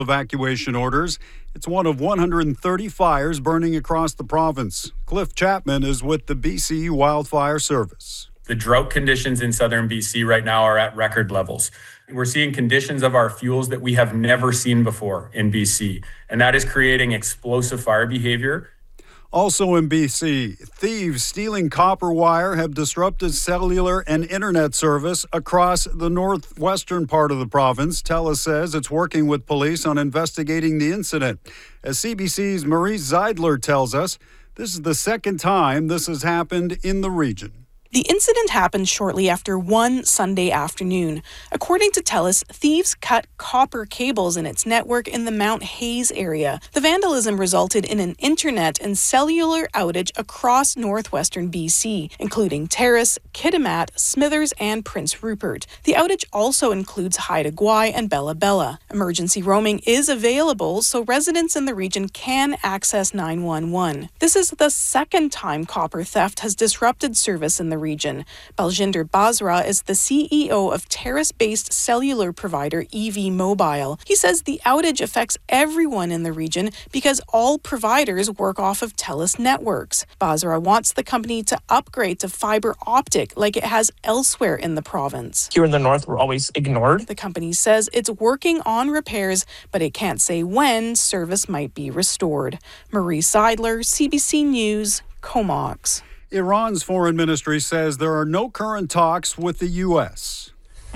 evacuation orders. It's one of 130 fires burning across the province. Cliff Chapman is with the BC Wildfire Service. The drought conditions in southern BC right now are at record levels. We're seeing conditions of our fuels that we have never seen before in BC, and that is creating explosive fire behavior. Also in BC, thieves stealing copper wire have disrupted cellular and internet service across the northwestern part of the province. TELUS says it's working with police on investigating the incident. As CBC's Maurice Zeidler tells us, this is the second time this has happened in the region. The incident happened shortly after 1 Sunday afternoon. According to TELUS, thieves cut copper cables in its network in the Mount Hayes area. The vandalism resulted in an internet and cellular outage across northwestern BC, including Terrace, Kitimat, Smithers, and Prince Rupert. The outage also includes Haida Gwaii and Bella Bella. Emergency roaming is available, so residents in the region can access 911. This is the second time copper theft has disrupted service in the region. Baljinder Basra is the CEO of Terrace-based cellular provider EV Mobile. He says the outage affects everyone in the region because all providers work off of TELUS networks. Basra wants the company to upgrade to fiber optic like it has elsewhere in the province. Here in the north, we're always ignored. The company says it's working on repairs, but it can't say when service might be restored. Marie Seidler, CBC News, Comox. Iran's foreign ministry says there are no current talks with the U.S. A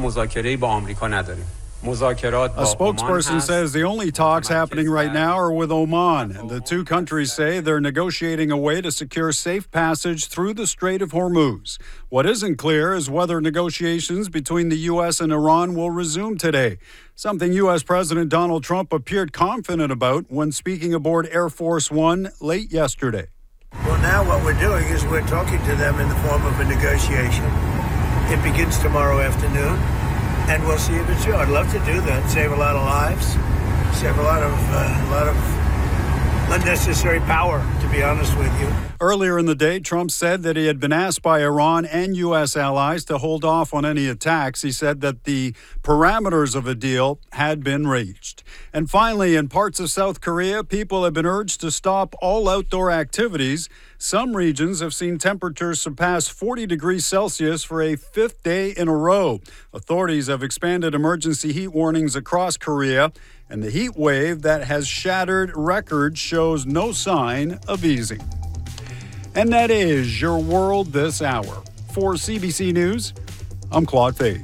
spokesperson says the only talks happening right now are with Oman, and the two countries say they're negotiating a way to secure safe passage through the Strait of Hormuz. What isn't clear is whether negotiations between the U.S. and Iran will resume today, something U.S. President Donald Trump appeared confident about when speaking aboard Air Force One late yesterday. Well, now what we're doing is we're talking to them in the form of a negotiation. It begins tomorrow afternoon, and we'll see if it's true. I'd love to do that, save a lot of lives, save a lot of unnecessary power, to be honest with you. Earlier in the day, Trump said that he had been asked by Iran and U.S. allies to hold off on any attacks. He said that the parameters of a deal had been reached. And finally, in parts of South Korea, people have been urged to stop all outdoor activities. Some regions have seen temperatures surpass 40 degrees Celsius for a fifth day in a row. Authorities have expanded emergency heat warnings across Korea, and the heat wave that has shattered records shows no sign of easing. And that is your world this hour. For CBC News, I'm Claude Fade.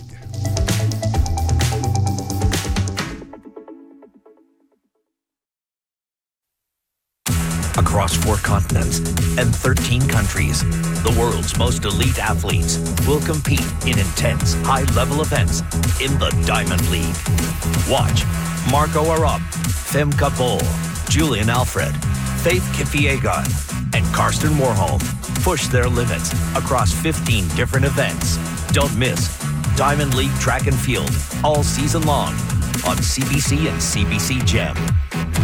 Across 4 continents and 13 countries, the world's most elite athletes will compete in intense, high-level events in the Diamond League. Watch Marco Arop, Femke Bol, Julian Alfred, Faith Kipyegon, and Karsten Warholm push their limits across 15 different events. Don't miss Diamond League Track and Field all season long on CBC and CBC Gem.